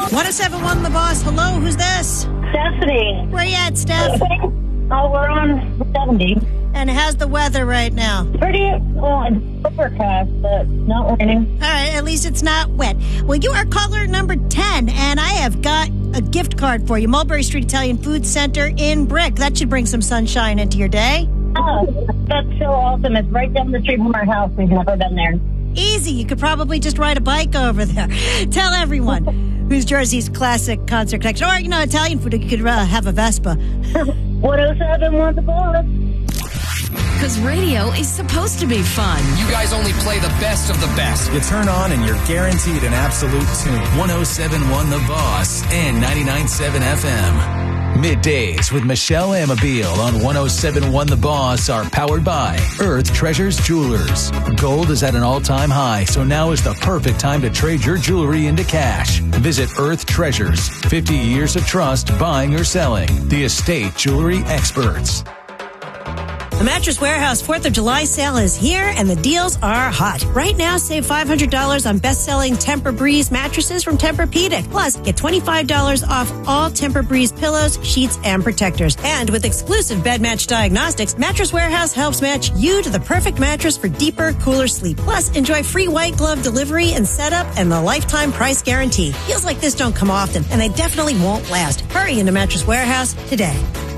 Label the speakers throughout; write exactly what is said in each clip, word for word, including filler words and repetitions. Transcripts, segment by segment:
Speaker 1: one oh seven point one The Boss. Hello, who's this?
Speaker 2: Stephanie.
Speaker 1: Where you at, Steph?
Speaker 2: Oh, we're on seventy.
Speaker 1: And how's the weather right now?
Speaker 2: Pretty, well, it's overcast, but not raining.
Speaker 1: All right, at least it's not wet. Well, you are caller number ten, and I have got a gift card for you. Mulberry Street Italian Food Center in Brick. That should bring some sunshine into your day.
Speaker 2: Oh, that's so awesome. It's right down the street from our house. We've never been there.
Speaker 1: Easy. You could probably just ride a bike over there. Tell everyone who's Jersey's classic concert collection. Or, you know, Italian food, you could uh, have a Vespa.
Speaker 2: one oh seven point one The Boss.
Speaker 3: Because radio is supposed to be fun.
Speaker 4: You guys only play the best of the best.
Speaker 5: You turn on and you're guaranteed an absolute tune. one oh seven point one The Boss and ninety-nine point seven F M. Middays with Michelle Amabile on one oh seven point one The Boss are powered by Earth Treasures Jewelers. Gold is at an all-time high, so now is the perfect time to trade your jewelry into cash. Visit Earth Treasures. fifty years of trust buying or selling. The estate jewelry experts.
Speaker 1: The Mattress Warehouse fourth of July sale is here, and the deals are hot. Right now, save five hundred dollars on best-selling Tempur-Breeze mattresses from Tempur-Pedic. Plus, get twenty-five dollars off all Tempur-Breeze pillows, sheets, and protectors. And with exclusive bed match diagnostics, Mattress Warehouse helps match you to the perfect mattress for deeper, cooler sleep. Plus, enjoy free white glove delivery and setup and the lifetime price guarantee. Deals like this don't come often, and they definitely won't last. Hurry into Mattress Warehouse today.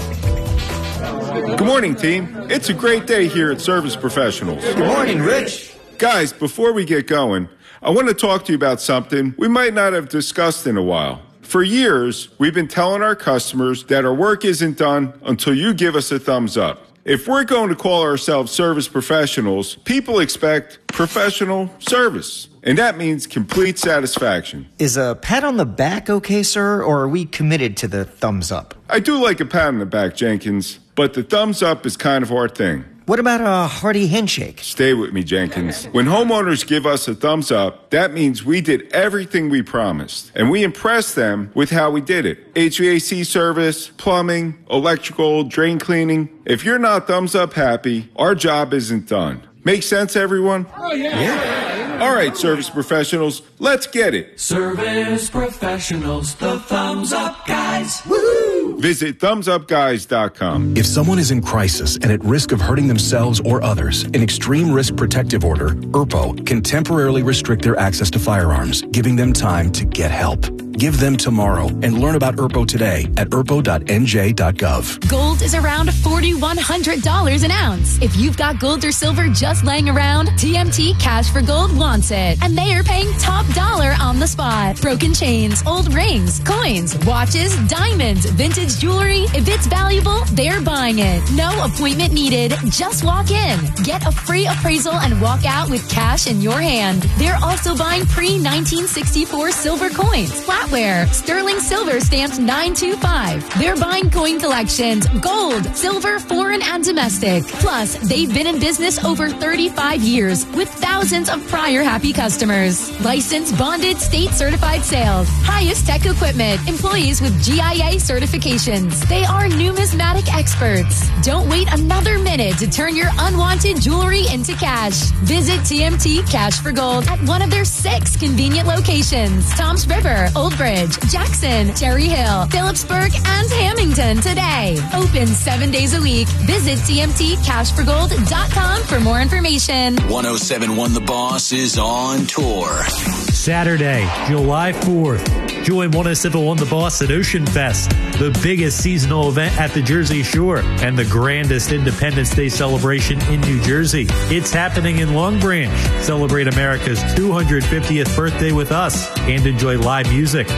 Speaker 6: Good morning, team. It's a great day here at Service Professionals.
Speaker 7: Good morning, Rich.
Speaker 6: Guys, before we get going, I want to talk to you about something we might not have discussed in a while. For years, we've been telling our customers that our work isn't done until you give us a thumbs up. If we're going to call ourselves service professionals, people expect professional service. And that means complete satisfaction.
Speaker 7: Is a pat on the back okay, sir, or are we committed to the thumbs up?
Speaker 6: I do like a pat on the back, Jenkins, but the thumbs up is kind of our thing.
Speaker 7: What about a hearty handshake?
Speaker 6: Stay with me, Jenkins. When homeowners give us a thumbs up, that means we did everything we promised. And we impressed them with how we did it. H V A C service, plumbing, electrical, drain cleaning. If you're not thumbs up happy, our job isn't done. Make sense, everyone?
Speaker 8: Oh, yeah.
Speaker 6: yeah. All right, service professionals, let's get it.
Speaker 8: Service professionals, the thumbs up guys. Woo!
Speaker 6: Visit thumbs up guys dot com.
Speaker 9: If someone is in crisis and at risk of hurting themselves or others, an Extreme Risk Protective Order, E R P O, can temporarily restrict their access to firearms, giving them time to get help. Give them tomorrow and learn about E R P O today at E R P O dot N J dot gov.
Speaker 3: Gold is around four thousand one hundred dollars an ounce. If you've got gold or silver just laying around, T M T Cash for Gold wants it. And they are paying top dollar on the spot. Broken chains, old rings, coins, watches, diamonds, vintage jewelry. If it's valuable, they're buying it. No appointment needed. Just walk in. Get a free appraisal and walk out with cash in your hand. They're also buying pre nineteen sixty-four silver coins, flatware, sterling silver stamped nine two five. They're buying coin collections, gold, silver, foreign, and domestic. Plus, they've been in business over thirty-five years with thousands of prior happy customers. Licensed, bonded, state certified sales. Highest tech equipment. Employees with G I A certifications. They are numismatic experts. Don't wait another minute to turn your unwanted jewelry into cash. Visit T M T Cash for Gold at one of their six convenient locations. Toms River, Old Bridge, Jackson, Cherry Hill, Phillipsburg, and Hamilton today. Open seven days a week. Visit T M T cash for gold dot com for more information.
Speaker 5: one oh seven point one The Boss is on tour.
Speaker 10: Saturday, July fourth. Join one oh seven point one The Boss at Ocean Fest, the biggest seasonal event at the Jersey Shore and the grandest Independence Day celebration in New Jersey. It's happening in Long Branch. Celebrate America's two hundred fiftieth birthday with us and enjoy live music,